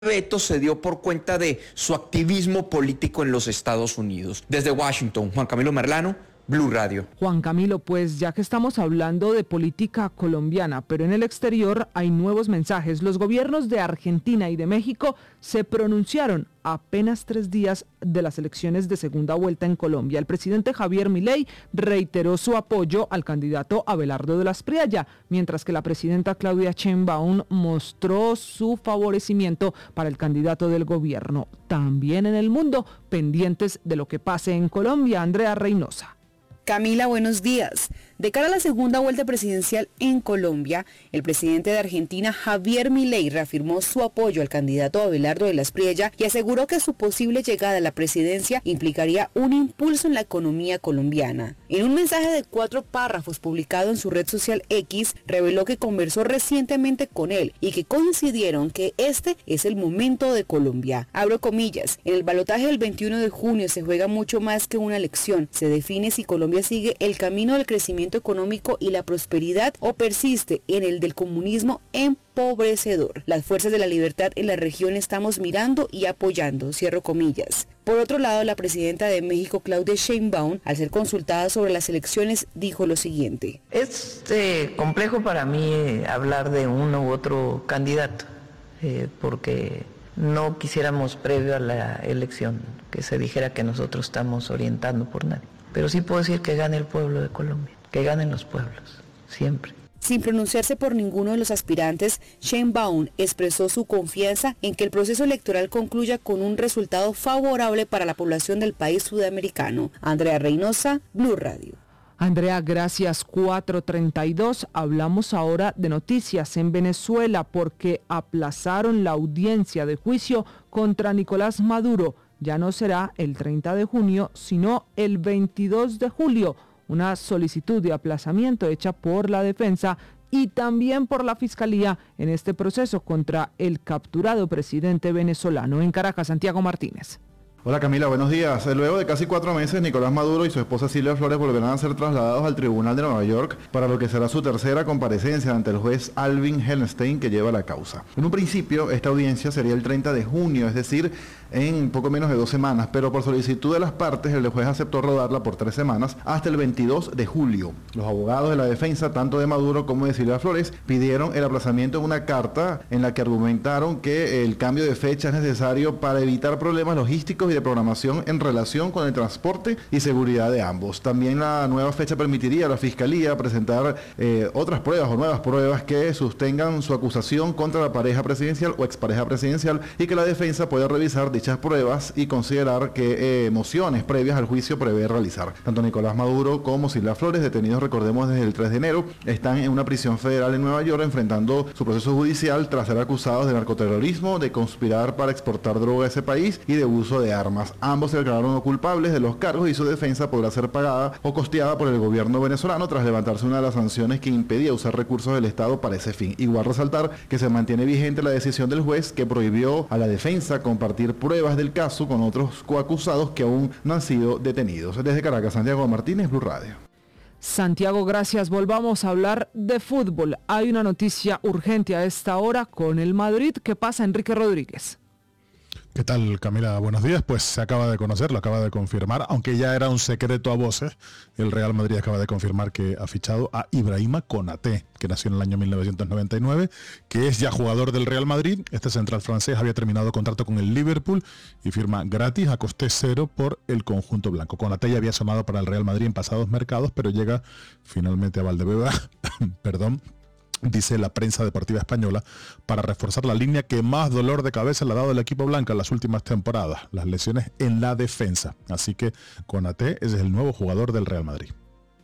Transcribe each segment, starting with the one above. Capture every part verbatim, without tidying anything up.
veto se dio por cuenta de su activismo político en los Estados Unidos. Desde Washington, Juan Camilo Merlano, Blue Radio. Juan Camilo, pues ya que estamos hablando de política colombiana, pero en el exterior hay nuevos mensajes. Los gobiernos de Argentina y de México se pronunciaron a apenas tres días de las elecciones de segunda vuelta en Colombia. El presidente Javier Milei reiteró su apoyo al candidato Abelardo de la Espriella, mientras que la presidenta Claudia Sheinbaum mostró su favorecimiento para el candidato del gobierno. También en el mundo, pendientes de lo que pase en Colombia, Andrea Reynosa. Camila, buenos días. De cara a la segunda vuelta presidencial en Colombia, el presidente de Argentina, Javier Milei, reafirmó su apoyo al candidato Abelardo de la Espriella y aseguró que su posible llegada a la presidencia implicaría un impulso en la economía colombiana. En un mensaje de cuatro párrafos publicado en su red social X, reveló que conversó recientemente con él y que coincidieron que este es el momento de Colombia. Abro comillas, en el balotaje del veintiuno de junio se juega mucho más que una elección. Se define si Colombia sigue el camino del crecimiento económico y la prosperidad o persiste en el del comunismo empobrecedor. Las fuerzas de la libertad en la región estamos mirando y apoyando, cierro comillas. Por otro lado, la presidenta de México, Claudia Sheinbaum, al ser consultada sobre las elecciones, dijo lo siguiente. Es eh, complejo para mí eh, hablar de uno u otro candidato, eh, porque no quisiéramos previo a la elección que se dijera que nosotros estamos orientando por nadie. Pero sí puedo decir que gane el pueblo de Colombia, que ganen los pueblos, siempre. Sin pronunciarse por ninguno de los aspirantes, Sheinbaum expresó su confianza en que el proceso electoral concluya con un resultado favorable para la población del país sudamericano. Andrea Reynosa, Blue Radio. Andrea, gracias. cuatro treinta y dos. Hablamos ahora de noticias en Venezuela porque aplazaron la audiencia de juicio contra Nicolás Maduro. Ya no será el treinta de junio, sino el veintidós de julio. Una solicitud de aplazamiento hecha por la defensa y también por la Fiscalía en este proceso contra el capturado presidente venezolano. En Caracas, Santiago Martínez. Hola Camila, buenos días. Luego de casi cuatro meses, Nicolás Maduro y su esposa Silvia Flores volverán a ser trasladados al Tribunal de Nueva York para lo que será su tercera comparecencia ante el juez Alvin Hellenstein que lleva la causa. En un principio, esta audiencia sería el treinta de junio, es decir, en poco menos de dos semanas, pero por solicitud de las partes, el juez aceptó rodarla por tres semanas hasta el veintidós de julio. Los abogados de la defensa, tanto de Maduro como de Silvia Flores, pidieron el aplazamiento de una carta en la que argumentaron que el cambio de fecha es necesario para evitar problemas logísticos y de programación en relación con el transporte y seguridad de ambos. También la nueva fecha permitiría a la Fiscalía presentar eh, otras pruebas o nuevas pruebas que sostengan su acusación contra la pareja presidencial o expareja presidencial y que la defensa pueda revisar dichas pruebas y considerar que eh, mociones previas al juicio prevé realizar. Tanto Nicolás Maduro como Silvia Flores, detenidos recordemos desde el tres de enero, están en una prisión federal en Nueva York enfrentando su proceso judicial tras ser acusados de narcoterrorismo, de conspirar para exportar droga a ese país y de uso de armas. Ambos se declararon no culpables de los cargos y su defensa podrá ser pagada o costeada por el gobierno venezolano tras levantarse una de las sanciones que impedía usar recursos del Estado para ese fin. Igual resaltar que se mantiene vigente la decisión del juez que prohibió a la defensa compartir pruebas del caso con otros coacusados que aún no han sido detenidos. Desde Caracas, Santiago Martínez, Blue Radio. Santiago, gracias. Volvamos a hablar de fútbol. Hay una noticia urgente a esta hora con el Madrid. ¿Qué pasa, Enrique Rodríguez? ¿Qué tal, Camila? Buenos días. Pues se acaba de conocer, lo acaba de confirmar, aunque ya era un secreto a voces. El Real Madrid acaba de confirmar que ha fichado a Ibrahima Konaté, que nació en el año mil novecientos noventa y nueve, que es ya jugador del Real Madrid. Este central francés había terminado contrato con el Liverpool y firma gratis a coste cero por el conjunto blanco. Konaté ya había sonado para el Real Madrid en pasados mercados, pero llega finalmente a Valdebeba, perdón, dice la prensa deportiva española, para reforzar la línea que más dolor de cabeza le ha dado el equipo blanco en las últimas temporadas, las lesiones en la defensa. Así que Konaté es el nuevo jugador del Real Madrid.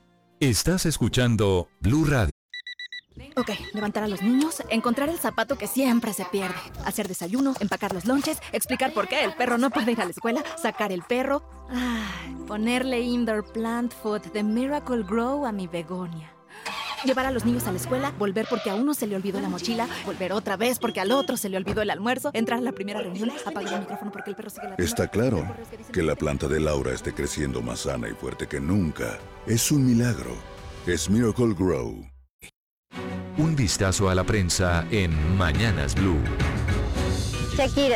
Estás escuchando Blue Radio. Ok, levantar a los niños, encontrar el zapato que siempre se pierde, hacer desayuno, empacar los lonches, explicar por qué el perro no puede ir a la escuela, sacar el perro, ay, ponerle indoor plant food de Miracle Grow a mi begonia. Llevar a los niños a la escuela, volver porque a uno se le olvidó la mochila, volver otra vez porque al otro se le olvidó el almuerzo, entrar a la primera reunión, apagar el micrófono porque el perro sigue ladrando. Está claro que la planta de Laura esté creciendo más sana y fuerte que nunca. Es un milagro. Es Miracle Grow. Un vistazo a la prensa en Mañanas Blue. Shakira.